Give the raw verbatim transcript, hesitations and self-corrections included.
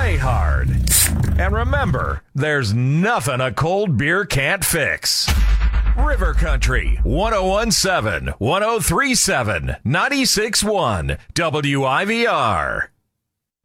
play hard. And remember, there's nothing a cold beer can't fix. River Country, one oh one point seven, one oh three point seven, ninety-six point one, W I V R.